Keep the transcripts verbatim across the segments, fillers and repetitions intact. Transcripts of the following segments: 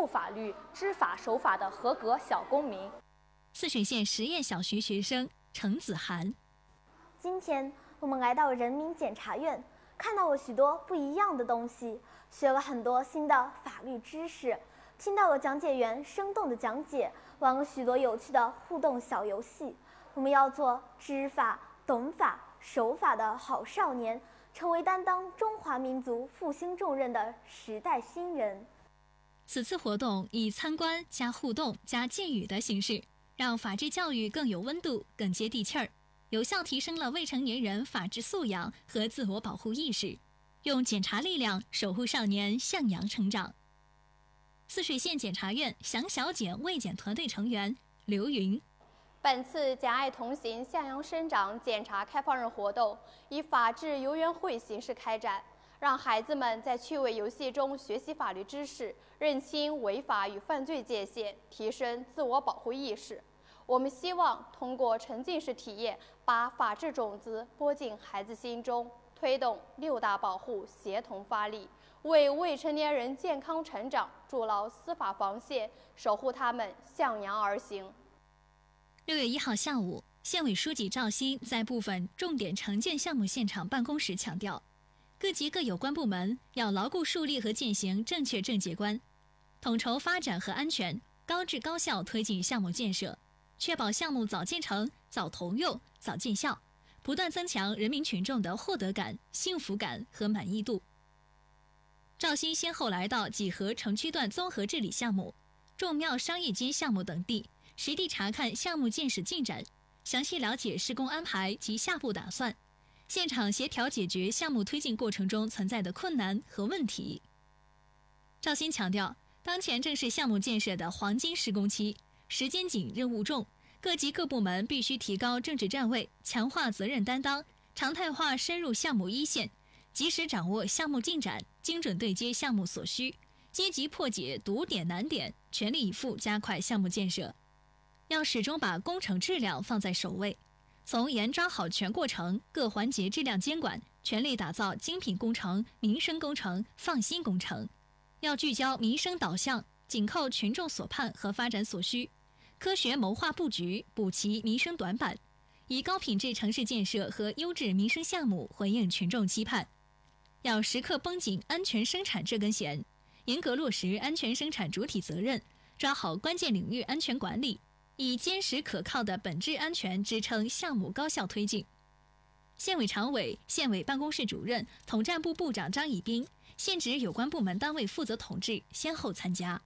护法律、知法守法的合格小公民。 泗水县实验小学学生程子涵， 今天我们来到人民检察院，看到了许多不一样的东西，学了很多新的法律知识，听到了讲解员生动的讲解，玩了许多有趣的互动小游戏。我们要做知法、懂法、守法的好少年，成为担当中华民族复兴重任的时代新人。 此次活动以参观加互动加建语的形式，让法治教育更有温度、更接地气儿，有效提升了未成年人法治素养和自我保护意识，用检察力量守护少年向阳成长。泗水县检察院详小检卫检团队成员刘云， 本次简爱同行向阳生长检察开放日活动以法治游园会形式开展，让孩子们在趣味游戏中学习法律知识，认清违法与犯罪界限，提升自我保护意识。我们希望通过沉浸式体验，把法治种子播进孩子心中，推动六大保护协同发力，为未成年人健康成长筑牢司法防线，守护他们向阳而行。 六月一号下午，县委书记赵新在部分重点城建项目现场办公时强调，各级各有关部门要牢固树立和践行正确政界观，统筹发展和安全，高质高效推进项目建设，确保项目早建成、早投用、早见效，不断增强人民群众的获得感、幸福感和满意度。赵新先后来到济河城区段综合治理项目、众庙商业街项目等地，实地查看项目建设进展，详细了解施工安排及下步打算，现场协调解决项目推进过程中存在的困难和问题。赵新强调，当前正是项目建设的黄金施工期，时间紧、任务重，各级各部门必须提高政治站位，强化责任担当，常态化深入项目一线，及时掌握项目进展，精准对接项目所需，积极破解堵点难点，全力以赴加快项目建设。要始终把工程质量放在首位，从严抓好全过程各环节质量监管，全力打造精品工程、民生工程、放心工程。要聚焦民生导向，紧扣群众所盼和发展所需，科学谋划布局，补齐民生短板，以高品质城市建设和优质民生项目回应群众期盼。要时刻绷紧安全生产这根弦，严格落实安全生产主体责任，抓好关键领域安全管理，以坚实可靠的本质安全支撑项目高效推进。县委常委、县委办公室主任、统战部部长张以兵，县直有关部门单位负责同志先后参加。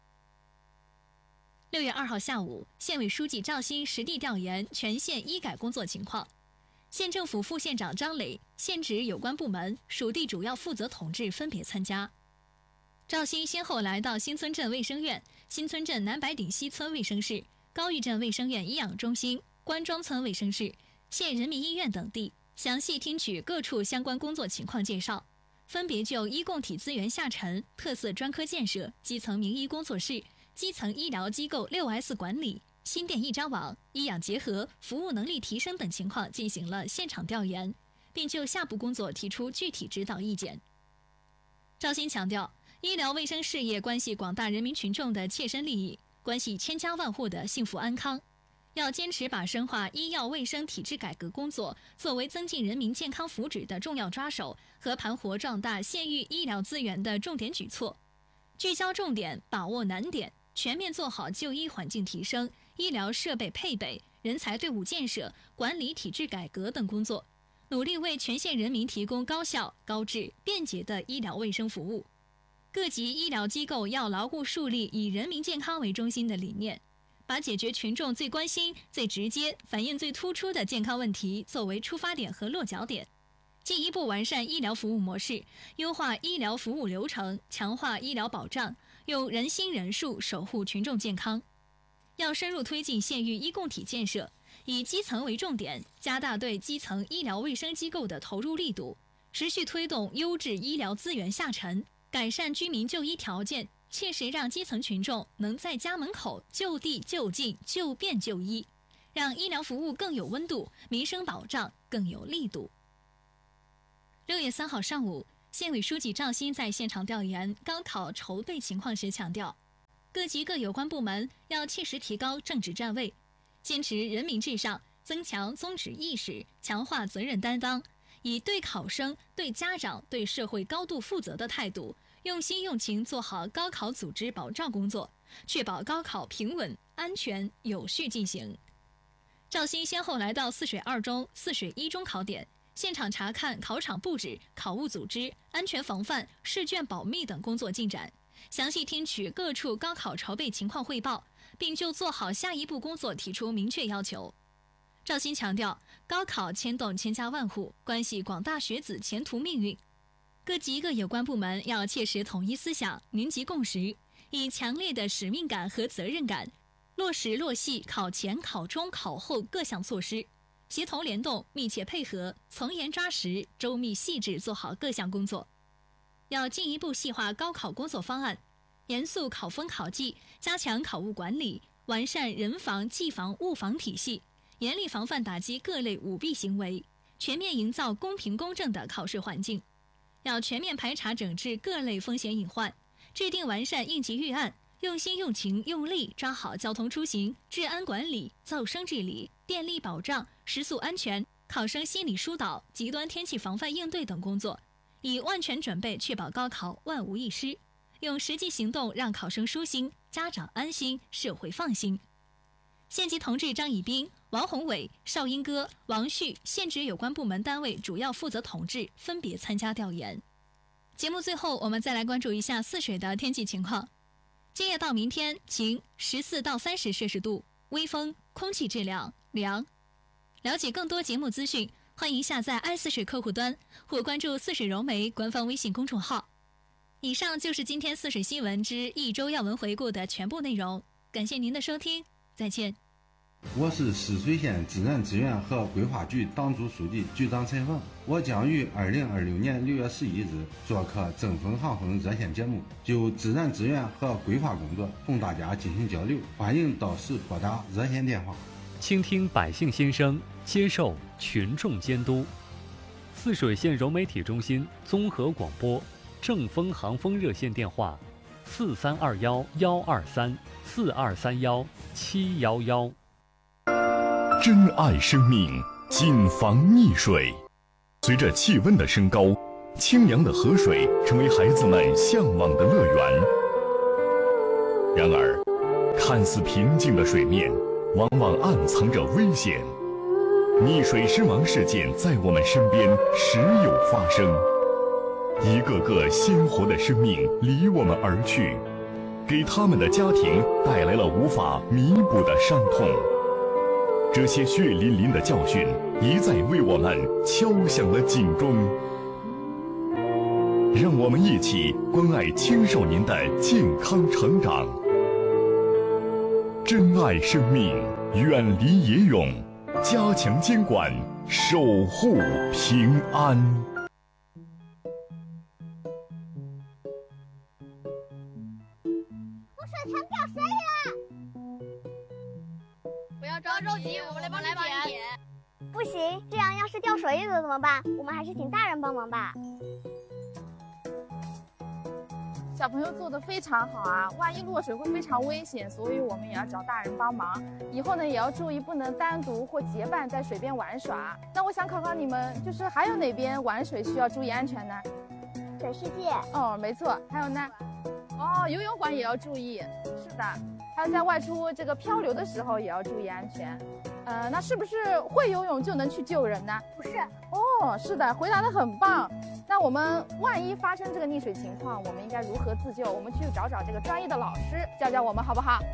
六月二号下午，县委书记赵新实地调研全县医改工作情况，县政府副县长张磊、县直有关部门、属地主要负责同志分别参加。赵新先后来到新村镇卫生院、新村镇南白顶西村卫生室、高峪镇卫生院医养中心、关庄村卫生室、县人民医院等地，详细听取各处相关工作情况介绍，分别就医共体资源下沉、特色专科建设、基层名医工作室、基层医疗机构 六 S 管理、新店一张网、医养结合、服务能力提升等情况进行了现场调研，并就下步工作提出具体指导意见。赵新强调，医疗卫生事业关系广大人民群众的切身利益，关系千家万户的幸福安康，要坚持把深化医药卫生体制改革工作作为增进人民健康福祉的重要抓手和盘活壮大县域医疗资源的重点举措，聚焦重点，把握难点，全面做好就医环境提升、医疗设备配备、人才队伍建设、管理体制改革等工作，努力为全县人民提供高效、高质、便捷的医疗卫生服务。各级医疗机构要牢固树立以人民健康为中心的理念，把解决群众最关心、最直接、反映最突出的健康问题作为出发点和落脚点，进一步完善医疗服务模式，优化医疗服务流程，强化医疗保障，用人心人术守护群众健康。要深入推进县域医共体建设，以基层为重点，加大对基层医疗卫生机构的投入力度，持续推动优质医疗资源下沉，改善居民就医条件，切实让基层群众能在家门口就地就近就便就医，让医疗服务更有温度，民生保障更有力度。六月三号上午，县委书记赵新在现场调研高考筹备情况时强调， 各级各有关部门要切实提高政治站位，坚持人民至上，增强宗旨意识，强化责任担当，以对考生、对家长、对社会高度负责的态度，用心用情做好高考组织保障工作，确保高考平稳、安全、有序进行。赵鑫先后来到泗水二中、泗水一中考点，现场查看考场布置、考务组织、安全防范、试卷保密等工作进展，详细听取各处高考筹备情况汇报，并就做好下一步工作提出明确要求。赵鑫强调，高考牵动千家万户，关系广大学子前途命运。各级各有关部门要切实统一思想，凝集共识，以强烈的使命感和责任感，落实落细考前、考中、考后各项措施，协同联动，密切配合，从严抓实，周密细致做好各项工作。要进一步细化高考工作方案，严肃考分考绩，加强考务管理，完善人防、技防、物防体系，严厉防范打击各类舞弊行为，全面营造公平公正的考试环境。要全面排查整治各类风险隐患，制定完善应急预案，用心用情用力抓好交通出行、治安管理、噪声治理、电力保障、食宿安全、考生心理疏导、极端天气防范应对等工作，以万全准备确保高考万无一失，用实际行动让考生舒心、家长安心、社会放心。县级同志张以斌、王宏伟、邵英歌、王旭县直有关部门单位主要负责同志分别参加调研。节目最后，我们再来关注一下泗水的天气情况。今夜到明天晴，十四到三十摄氏度，微风，空气质量良。了解更多节目资讯，欢迎下载爱泗水客户端或关注泗水融媒官方微信公众号。以上就是今天泗水新闻之一周要闻回顾的全部内容，感谢您的收听，再见。 我是泗水县自然资源和规划局党组书记局长陈凤，我将于二零二六年六月十一日做客正风航风热线节目，就自然资源和规划工作同大家进行交流，欢迎到时拨打热线电话， 倾听百姓心声，接受群众监督。泗水县融媒体中心综合广播正风航风热线电话：四三二幺幺二三四二三幺七幺幺。 珍爱生命，谨防溺水。随着气温的升高，清凉的河水成为孩子们向往的乐园。然而，看似平静的水面，往往暗藏着危险。溺水身亡事件在我们身边时有发生，一个个鲜活的生命离我们而去，给他们的家庭带来了无法弥补的伤痛。这些血淋淋的教训一再为我们敲响了警钟。让我们一起关爱青少年的健康成长，珍爱生命，远离野泳，加强监管，守护平安。 我水塘掉水里了！不要着急，我们来帮你捡。 不行，这样要是掉水里了怎么办？我们还是请大人帮忙吧。 小朋友做得非常好啊，万一落水会非常危险，所以我们也要找大人帮忙。以后呢，也要注意不能单独或结伴在水边玩耍。那我想考考你们，就是还有哪边玩水需要注意安全呢？ 水世界。 哦，没错。还有呢？哦，游泳馆也要注意。是的。还有在外出这个漂流的时候也要注意安全。呃，那是不是会游泳就能去救人呢？ 不是。 哦，是的，回答得很棒。那我们万一发生这个溺水情况，我们应该如何自救？我们去找找这个专业的老师教教我们，好不好？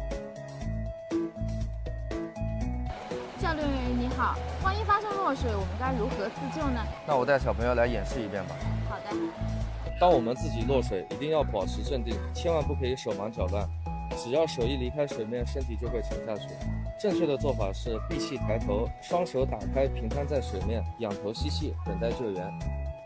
教练员你好，万一发生落水，我们该如何自救呢？ 那我带小朋友来演示一遍吧。 好的。 当我们自己落水，一定要保持镇定，千万不可以手忙脚乱。只要手一离开水面，身体就会沉下去。正确的做法是闭气抬头，双手打开，平摊在水面，仰头吸气，等待救援。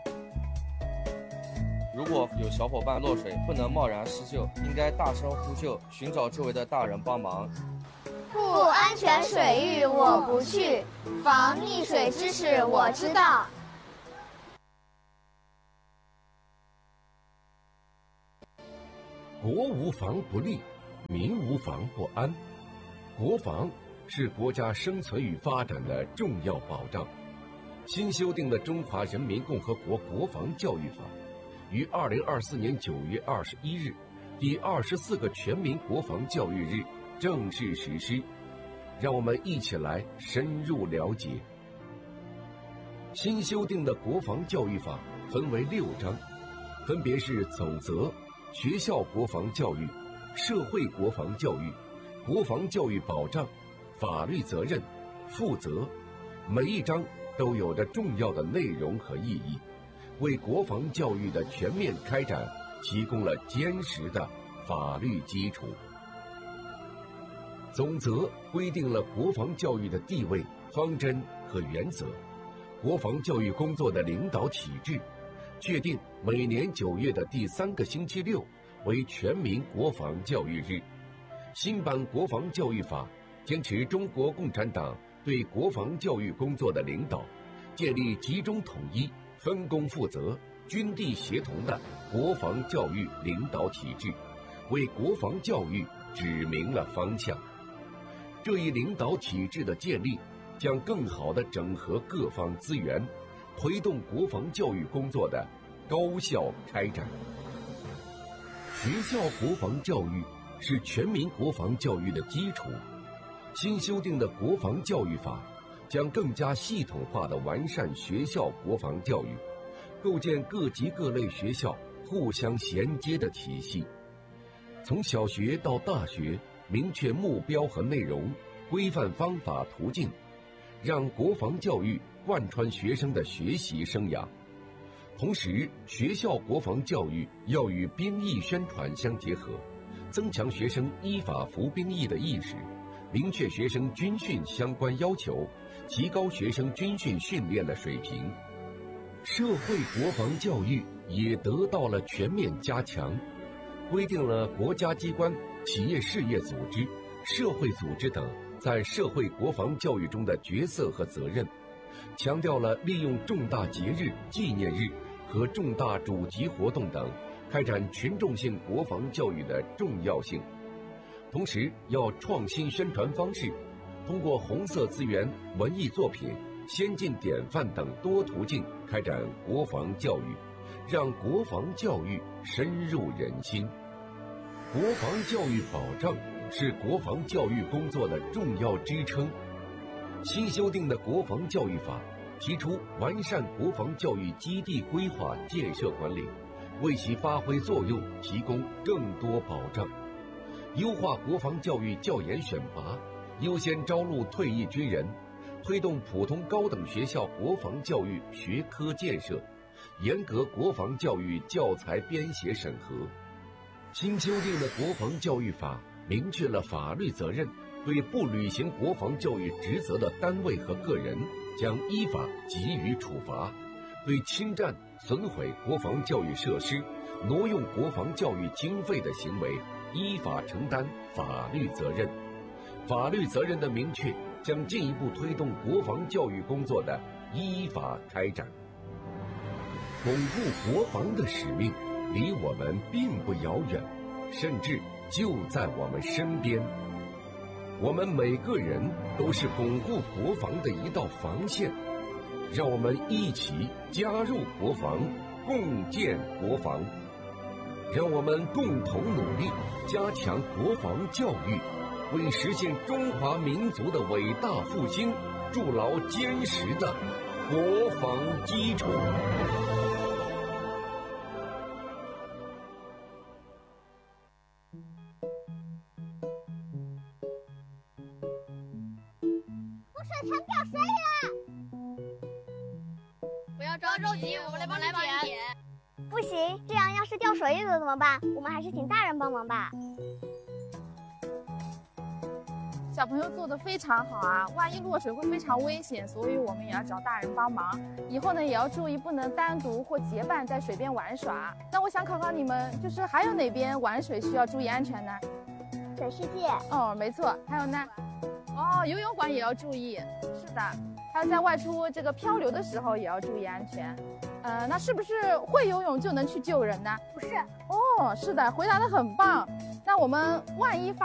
如果有小伙伴落水，不能贸然施救，应该大声呼救，寻找周围的大人帮忙。 不安全水域我不去，防溺水知识我知道。 国无防不立， 民无防不安。国防是国家生存与发展的重要保障。新修订的《中华人民共和国国防教育法》于二零二四年九月二十一日，第二十四个全民国防教育日正式实施。让我们一起来深入了解。新修订的国防教育法分为六章，分别是总则、学校国防教育、社会国防教育、国防教育保障、法律责任、负责，每一章都有着重要的内容和意义，为国防教育的全面开展提供了坚实的法律基础。总则规定了国防教育的地位、方针和原则，国防教育工作的领导体制，确定每年九月的第三个星期六为全民国防教育日。新版国防教育法坚持中国共产党对国防教育工作的领导，建立集中统一、分工负责、军地协同的国防教育领导体制，为国防教育指明了方向。这一领导体制的建立，将更好地整合各方资源，推动国防教育工作的高效开展。学校国防教育是全民国防教育的基础。新修订的国防教育法将更加系统化地完善学校国防教育，构建各级各类学校互相衔接的体系。从小学到大学，明确目标和内容，规范方法途径，让国防教育贯穿学生的学习生涯。同时，学校国防教育要与兵役宣传相结合，增强学生依法服兵役的意识，明确学生军训相关要求，提高学生军训训练的水平。社会国防教育也得到了全面加强，规定了国家机关、企业事业组织、社会组织等在社会国防教育中的角色和责任，强调了利用重大节日、纪念日和重大主题活动等开展群众性国防教育的重要性。同时，要创新宣传方式，通过红色资源、文艺作品、先进典范等多途径开展国防教育，让国防教育深入人心。国防教育保障是国防教育工作的重要支撑。新修订的国防教育法提出完善国防教育基地规划建设管理，为其发挥作用提供更多保障。优化国防教育教研选拔，优先招录退役军人，推动普通高等学校国防教育学科建设，严格国防教育教材编写审核。新修订的国防教育法明确了法律责任，对不履行国防教育职责的单位和个人将依法给予处罚，对侵占、损毁国防教育设施、挪用国防教育经费的行为依法承担法律责任。法律责任的明确将进一步推动国防教育工作的依法开展。巩固国防的使命离我们并不遥远，甚至就在我们身边。我们每个人都是巩固国防的一道防线，让我们一起加入国防，共建国防。让我们共同努力，加强国防教育，为实现中华民族的伟大复兴筑牢坚实的国防基础。 水塘掉水里了！ 不要着急，我们来帮你捡。 不行，这样要是掉水里了怎么办？我们还是请大人帮忙吧。 小朋友做得非常好啊，万一落水会非常危险，所以我们也要找大人帮忙。以后呢，也要注意不能单独或结伴在水边玩耍。那我想考考你们，就是还有哪边玩水需要注意安全呢？ 水世界。 哦，没错。还有呢？哦，游泳馆也要注意。是的。还有在外出这个漂流的时候也要注意安全。 呃，那是不是会游泳就能去救人呢？ 不是。 哦，是的，回答得很棒。那我们万一发